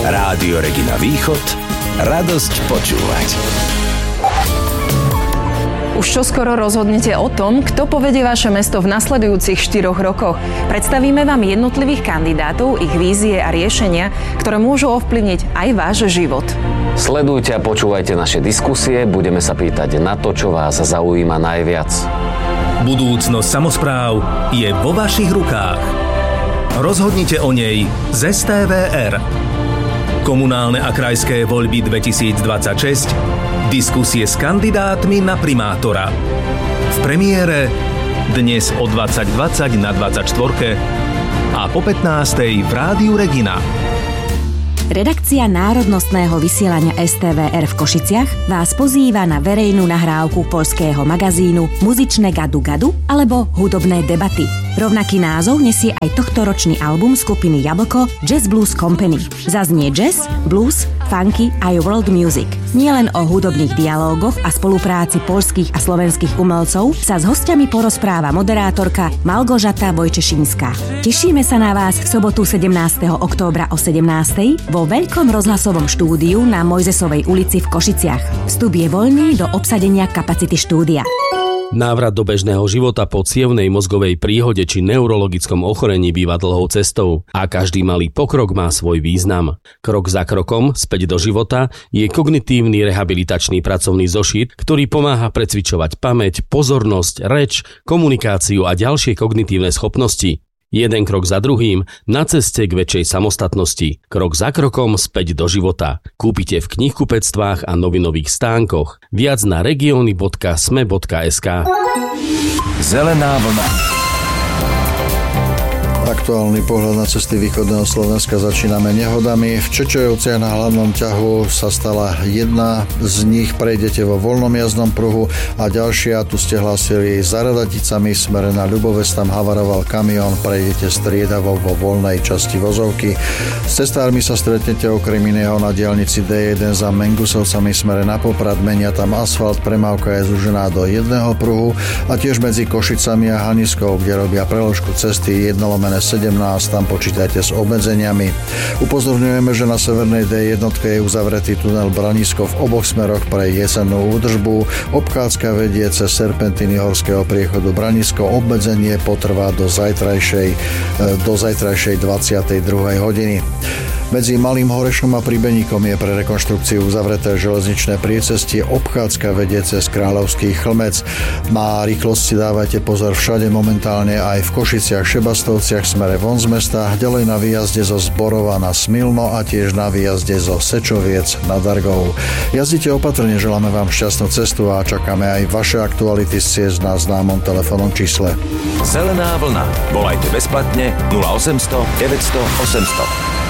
Rádio Regina Východ, radosť počúvať. Už čoskoro rozhodnete o tom, kto povedie vaše mesto v nasledujúcich 4 rokoch. Predstavíme vám jednotlivých kandidátov, ich vízie a riešenia, ktoré môžu ovplyvniť aj váš život. Sledujte a počúvajte naše diskusie, budeme sa pýtať na to, čo vás zaujíma najviac. Budúcnosť samospráv je vo vašich rukách. Rozhodnite o nej z STVR. Komunálne a krajské voľby 2026. Diskusie s kandidátmi na primátora. V premiére dnes o 20:20 na 24 a po 15:00 v Rádiu Regina. Redakcia národnostného vysielania STVR v Košiciach vás pozýva na verejnú nahrávku poľského magazínu Muzičné gadu gadu alebo Hudobné debaty. Rovnaký názov nesie aj tohtoročný album skupiny Jablko Jazz Blues Company. Zaznie jazz, blues, funky aj world music. Nielen o hudobných dialógoch a spolupráci poľských a slovenských umelcov sa s hostiami porozpráva moderátorka Malgožata Vojčešinská. Tešíme sa na vás v sobotu 17. októbra o 17:00 vo veľkom rozhlasovom štúdiu na Mojzesovej ulici v Košiciach. Vstup je voľný do obsadenia kapacity štúdia. Návrat do bežného života po cievnej mozgovej príhode či neurologickom ochorení býva dlhou cestou a každý malý pokrok má svoj význam. Krok za krokom späť do života je kognitívny rehabilitačný pracovný zošit, ktorý pomáha precvičovať pamäť, pozornosť, reč, komunikáciu a ďalšie kognitívne schopnosti. Jeden krok za druhým na ceste k väčšej samostatnosti. Krok za krokom späť do života. Kúpite v knihkupectvách a novinových stánkoch. Viac na regiony.sme.sk. Zelená vlna. Aktuálny pohľad na cesty východného Slovenska začíname nehodami. V Čečejovciach na hlavnom ťahu sa stala jedna z nich, prejdete vo voľnom jazdnom pruhu a ďalšia, tu ste hlásili za Radaticami, smere na Ľubovec, tam havaroval kamión, prejdete striedavo vo voľnej časti vozovky. S cestármi sa stretnete okrem iného na diaľnici D1 za Mengusovcami smere na Poprad, menia tam asfalt, premávka je zúžená do jedného pruhu a tiež medzi Košicami a Haniskou, kde robia preložku cesty 1/17, tam počítajte s obmedzeniami. Upozorňujeme, že na severnej D1 je uzavretý tunel Branisko v oboch smeroch pre jesennú údržbu. Obchádzka vedie cez serpentíny horského priechodu Branisko. Obmedzenie potrvá do zajtrajšej 22. hodiny. Medzi Malým Horešom a Príbeníkom je pre rekonštrukciu uzavreté železničné priecestie. Obchádzka vedie cez Kráľovský Chlmec. Na rýchlosti dávajte pozor všade momentálne, aj v Košiciach, Šebastovciach smere von z mesta, ďalej na výjazde zo Zborova na Smilno a tiež na výjazde zo Sečoviec nad Dargou. Jazdite opatrne, želáme vám šťastnú cestu a čakáme aj vaše aktuality z ciest na známom telefónnom čísle. Zelená vlna. Volajte bezplatne 0800 900 800.